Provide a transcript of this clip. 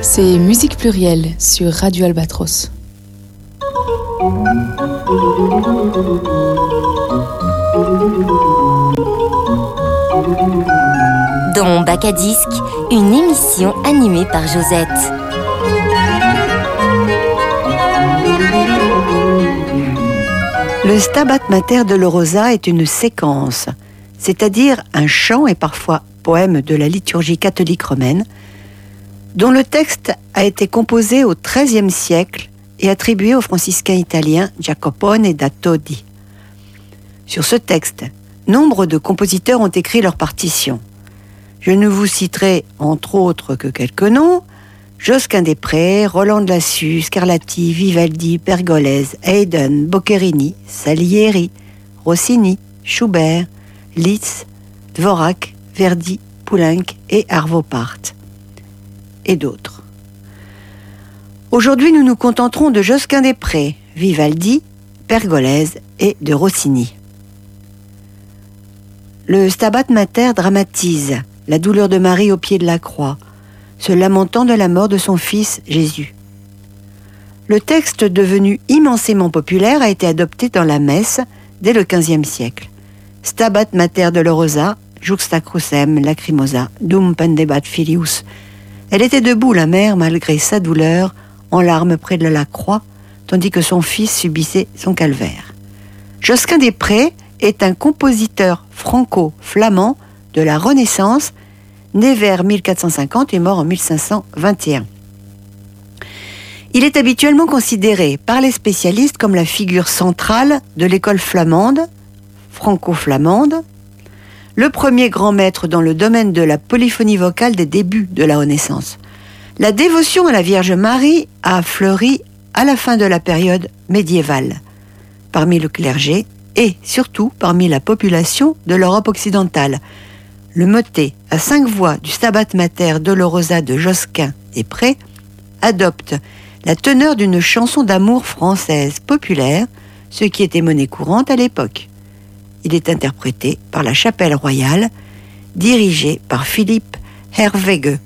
C'est Musique Plurielle sur Radio Albatros. Dans Bac à Disque, une émission animée par Josette. Le Stabat Mater Dolorosa est une séquence, c'est-à-dire un chant et parfois poème de la liturgie catholique romaine, dont le texte a été composé au XIIIe siècle et attribué au franciscain italien Jacopone da Todi. Sur ce texte, nombre de compositeurs ont écrit leurs partitions. Je ne vous citerai entre autres que quelques noms: Josquin-des-Prés, Roland de Lassus, Scarlatti, Vivaldi, Pergolèse, Haydn, Boccherini, Salieri, Rossini, Schubert, Liszt, Dvorak, Verdi, Poulenc et Arvo Pärt, et d'autres. Aujourd'hui, nous nous contenterons de Josquin-des-Prés, Vivaldi, Pergolèse et de Rossini. Le Stabat Mater dramatise la douleur de Marie au pied de la croix, se lamentant de la mort de son fils Jésus. Le texte, devenu immensément populaire, a été adopté dans la messe dès le XVe siècle. Stabat Mater Dolorosa, juxta crucem lacrimosa, dum pendebat filius. Elle était debout, la mère, malgré sa douleur, en larmes près de la croix, tandis que son fils subissait son calvaire. Josquin-des-Prés est un compositeur franco-flamand de la Renaissance, né vers 1450 et mort en 1521. Il est habituellement considéré par les spécialistes comme la figure centrale de l'école flamande, franco-flamande, le premier grand maître dans le domaine de la polyphonie vocale des débuts de la Renaissance. La dévotion à la Vierge Marie a fleuri à la fin de la période médiévale, parmi le clergé et surtout parmi la population de l'Europe occidentale. Le motet à 5 voix du Stabat Mater Dolorosa de Josquin-des-Prés adopte la teneur d'une chanson d'amour française populaire, ce qui était monnaie courante à l'époque. Il est interprété par la Chapelle Royale, dirigée par Philippe Herweghe.